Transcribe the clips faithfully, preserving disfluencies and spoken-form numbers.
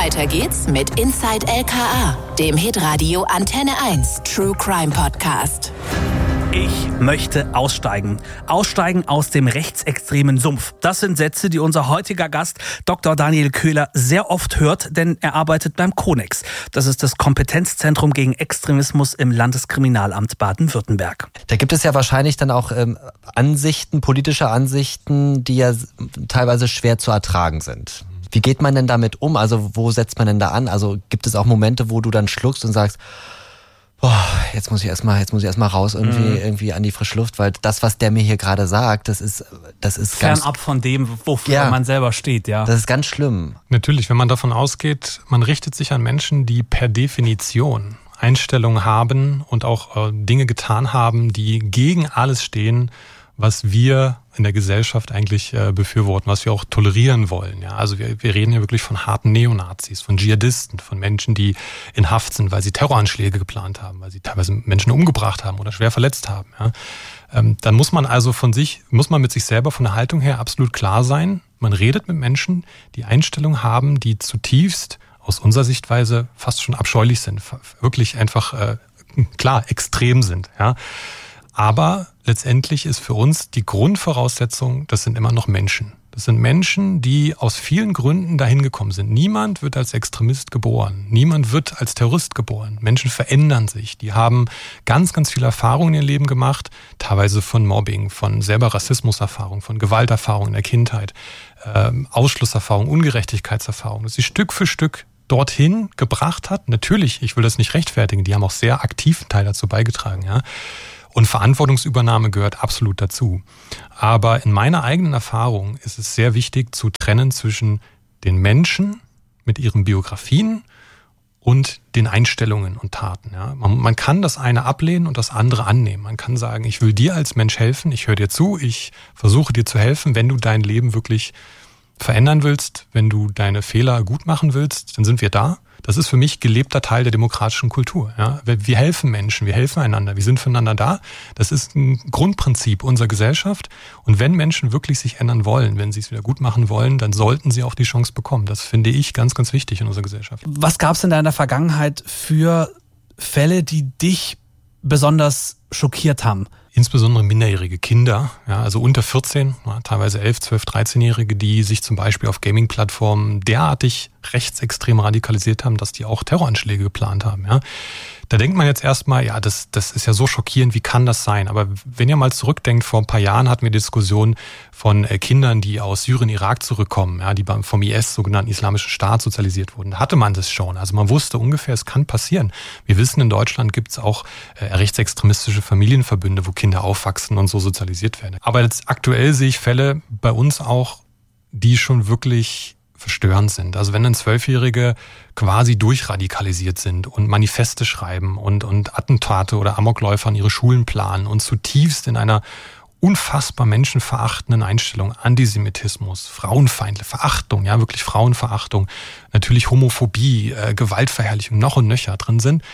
Weiter geht's mit Inside L K A, dem Hitradio Antenne eins True Crime Podcast. Ich möchte aussteigen. Aussteigen aus dem rechtsextremen Sumpf. Das sind Sätze, die unser heutiger Gast Doktor Daniel Köhler sehr oft hört, denn er arbeitet beim Konex. Das ist das Kompetenzzentrum gegen Extremismus im Landeskriminalamt Baden-Württemberg. Da gibt es ja wahrscheinlich dann auch ähm, Ansichten, politische Ansichten, die ja teilweise schwer zu ertragen sind. Wie geht man denn damit um? Also wo setzt man denn da an? Also gibt es auch Momente, wo du dann schluckst und sagst, boah, jetzt muss ich erstmal, jetzt muss ich erstmal raus irgendwie, mhm. irgendwie an die frische Luft, weil das, was der mir hier gerade sagt, das ist, das ist ganz fernab von dem, wofür ja, man selber steht, ja. Das ist ganz schlimm. Natürlich, wenn man davon ausgeht, man richtet sich an Menschen, die per Definition Einstellungen haben und auch äh, Dinge getan haben, die gegen alles stehen, was wir in der Gesellschaft eigentlich äh, befürworten, was wir auch tolerieren wollen. Ja, also wir, wir reden hier wirklich von harten Neonazis, von Dschihadisten, von Menschen, die in Haft sind, weil sie Terroranschläge geplant haben, weil sie teilweise Menschen umgebracht haben oder schwer verletzt haben. Ja, ähm, dann muss man also von sich, muss man mit sich selber von der Haltung her absolut klar sein. Man redet mit Menschen, die Einstellungen haben, die zutiefst aus unserer Sichtweise fast schon abscheulich sind, wirklich einfach äh, klar extrem sind. Ja. Aber letztendlich ist für uns die Grundvoraussetzung, das sind immer noch Menschen. Das sind Menschen, die aus vielen Gründen dahin gekommen sind. Niemand wird als Extremist geboren. Niemand wird als Terrorist geboren. Menschen verändern sich. Die haben ganz, ganz viele Erfahrungen in ihrem Leben gemacht. Teilweise von Mobbing, von selber Rassismuserfahrung, von Gewalterfahrung in der Kindheit, ähm, Ausschlusserfahrung, Ungerechtigkeitserfahrung. Das sie Stück für Stück dorthin gebracht hat. Natürlich, ich will das nicht rechtfertigen. Die haben auch sehr aktiven Teil dazu beigetragen, ja. Und Verantwortungsübernahme gehört absolut dazu. Aber in meiner eigenen Erfahrung ist es sehr wichtig zu trennen zwischen den Menschen mit ihren Biografien und den Einstellungen und Taten. Ja, man, man kann das eine ablehnen und das andere annehmen. Man kann sagen, ich will dir als Mensch helfen, ich höre dir zu, ich versuche dir zu helfen, wenn du dein Leben wirklich verändern willst, wenn du deine Fehler gut machen willst, dann sind wir da. Das ist für mich gelebter Teil der demokratischen Kultur. Ja, wir helfen Menschen, wir helfen einander, wir sind füreinander da. Das ist ein Grundprinzip unserer Gesellschaft. Und wenn Menschen wirklich sich ändern wollen, wenn sie es wieder gut machen wollen, dann sollten sie auch die Chance bekommen. Das finde ich ganz, ganz wichtig in unserer Gesellschaft. Was gab es in deiner Vergangenheit für Fälle, die dich besonders schockiert haben? Insbesondere minderjährige Kinder, ja, also unter vierzehn, teilweise elf, zwölf, dreizehnjährige, die sich zum Beispiel auf Gaming-Plattformen derartig rechtsextrem radikalisiert haben, dass die auch Terroranschläge geplant haben. Ja. Da denkt man jetzt erstmal, ja, das, das ist ja so schockierend, wie kann das sein? Aber wenn ihr mal zurückdenkt, vor ein paar Jahren hatten wir Diskussionen von äh, Kindern, die aus Syrien, Irak zurückkommen, ja, die beim, vom I S, sogenannten Islamischen Staat, sozialisiert wurden. Da hatte man das schon. Also man wusste ungefähr, es kann passieren. Wir wissen, in Deutschland gibt es auch äh, rechtsextremistische Familienverbünde, wo Kinder aufwachsen und so sozialisiert werden. Aber jetzt aktuell sehe ich Fälle bei uns auch, die schon wirklich verstörend sind. Also wenn dann Zwölfjährige quasi durchradikalisiert sind und Manifeste schreiben und, und Attentate oder Amokläufer an ihre Schulen planen und zutiefst in einer unfassbar menschenverachtenden Einstellung, Antisemitismus, Frauenfeindliche, Verachtung, ja wirklich Frauenverachtung, natürlich Homophobie, äh, Gewaltverherrlichung noch und nöcher drin sind,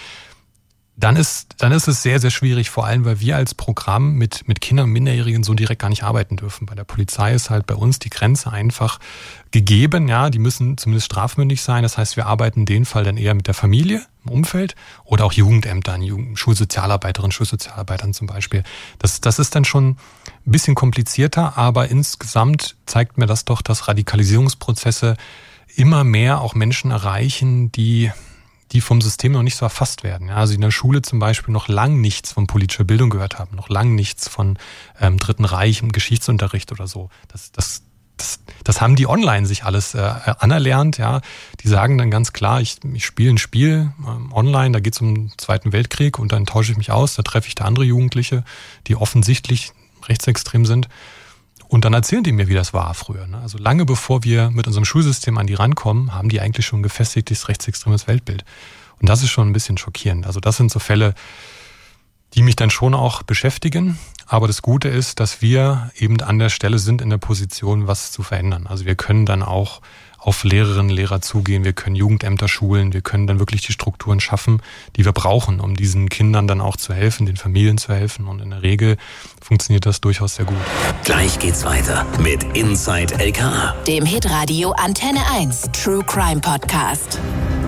dann ist, dann ist es sehr, sehr schwierig, vor allem, weil wir als Programm mit, mit Kindern und Minderjährigen so direkt gar nicht arbeiten dürfen. Bei der Polizei ist halt bei uns die Grenze einfach gegeben, ja, die müssen zumindest strafmündig sein. Das heißt, wir arbeiten in dem Fall dann eher mit der Familie im Umfeld oder auch Jugendämtern, Jugend, Schulsozialarbeiterinnen, Schulsozialarbeitern zum Beispiel. Das, das ist dann schon ein bisschen komplizierter, aber insgesamt zeigt mir das doch, dass Radikalisierungsprozesse immer mehr auch Menschen erreichen, die die vom System noch nicht so erfasst werden. Ja, also in der Schule zum Beispiel noch lang nichts von politischer Bildung gehört haben, noch lang nichts von ähm, Dritten Reich im Geschichtsunterricht oder so. Das, das, das, das haben die online sich alles äh, anerlernt. Ja, die sagen dann ganz klar, ich, ich spiele ein Spiel ähm, online, da geht es um den Zweiten Weltkrieg und dann tausche ich mich aus, da treffe ich da andere Jugendliche, die offensichtlich rechtsextrem sind. Und dann erzählen die mir, wie das war früher. Also lange bevor wir mit unserem Schulsystem an die rankommen, haben die eigentlich schon ein gefestigtes rechtsextremes Weltbild. Und das ist schon ein bisschen schockierend. Also das sind so Fälle, die mich dann schon auch beschäftigen. Aber das Gute ist, dass wir eben an der Stelle sind in der Position, was zu verändern. Also wir können dann auch auf Lehrerinnen, Lehrer zugehen, wir können Jugendämter schulen, wir können dann wirklich die Strukturen schaffen, die wir brauchen, um diesen Kindern dann auch zu helfen, den Familien zu helfen. Und in der Regel funktioniert das durchaus sehr gut. Gleich geht's weiter mit Inside L K A, dem Hitradio Antenne eins True Crime Podcast.